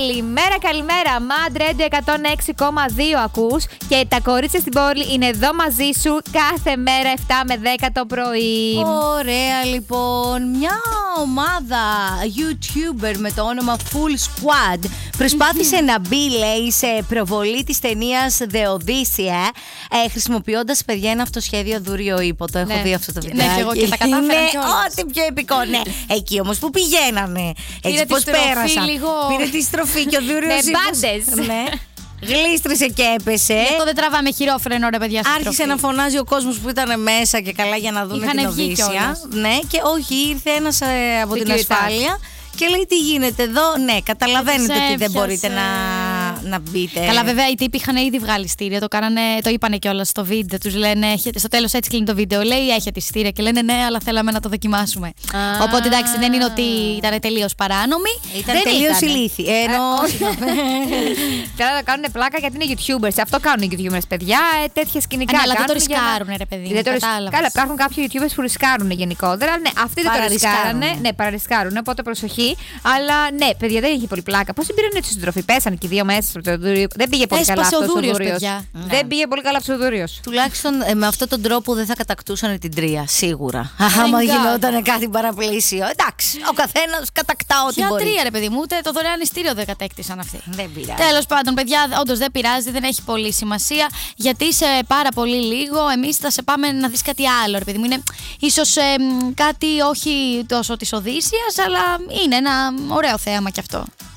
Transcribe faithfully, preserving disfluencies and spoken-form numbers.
Καλημέρα, καλημέρα. Mad Radio εκατόν έξι κόμμα δύο ακούς και τα κορίτσια στην πόλη είναι εδώ μαζί σου κάθε μέρα επτά με δέκα το πρωί. Ωραία, λοιπόν. Μια ομάδα YouTuber με το όνομα Full Squad προσπάθησε να μπει, λέει, σε προβολή της ταινίας The Odyssey, ε, χρησιμοποιώντας, παιδιά, ένα αυτοσχέδιο δούριο ύπο. Το έχω Ναι. δει αυτό το βίντεο. Ναι, και εγώ και τα κατάφερα κιόλας. Ό,τι πιο επικό. Ναι, εκεί όμως που πηγαίνανε. Έτσι πώς πέρασαν. Λίγο... Πήρε τη στροφή και ο δούριος με ύπος. μπάντες. Ναι. Γλίστρισε και έπεσε. Γι' αυτό δεν τραβάμε χειρόφρενο, ρε παιδιά. Άρχισε να φωνάζει ο κόσμος που ήταν μέσα και καλά για να δουν την Οδύσσια. Ναι, και όχι, ήρθε ένας ε, από την ασφάλεια και λέει τι γίνεται εδώ. Ναι, καταλαβαίνετε ότι δεν μπορείτε να, να μπείτε. Καλά, βέβαια οι τύποι είχαν ήδη βγάλει εισιτήρια. Το, κάνανε, το είπανε κιόλας στο βίντεο. Τους λένε, έχετε, στο τέλος έτσι κλείνει το βίντεο. Λέει έχετε εισιτήρια και λένε ναι, αλλά θέλαμε να το δοκιμάσουμε. Ah. Οπότε εντάξει, δεν είναι ότι ήταν τελείως παράνομοι. Ήταν τελείως ηλίθιοι. Ενώ. Τώρα θα κάνουν πλάκα γιατί είναι YouTubers. Αυτό κάνουν οι YouTubers, παιδιά. Τέτοια σκηνικά. Αλλά δεν το ρισκάρουν, ρε παιδί. Καλά, υπάρχουν κάποιοι YouTubers που ρισκάρουν γενικότερα. Ναι, αυτοί δεν το ρισκάρουν. Ναι, παραρισκάρουν. Οπότε προσοχή. Αλλά ναι, παιδιά, δεν είχε πολύ πλάκα. Πώς πήραν έτσι στην τροφή, πέσανε και οι δύο μέσα στο δούριο. Δεν πήγε πολύ καλά αυτό ο δούριος. Δεν πήγε πολύ καλά αυτό ο δούριος. Τουλάχιστον ε, με αυτόν τον τρόπο δεν θα κατακτούσαν την τρία, σίγουρα. Άμα γινόταν κάτι παραπλήσιο. Εντάξει, ο καθένας κατακτά ό,τι για μπορεί. Τρία, ρε παιδί μου, ούτε το δωρεάν ειστήριο δεν κατέκτησαν αυτοί. Δεν πειράζει. Τέλος πάντων, παιδιά, όντως δεν πειράζει, δεν έχει πολύ σημασία. Γιατί σε πάρα πολύ λίγο εμείς θα σε πάμε να δεις κάτι άλλο, ρε παιδί μου. Είναι ίσως ε, κάτι όχι τόσο της Οδύσσιας, αλλά είναι ένα ωραίο θέαμα κι αυτό.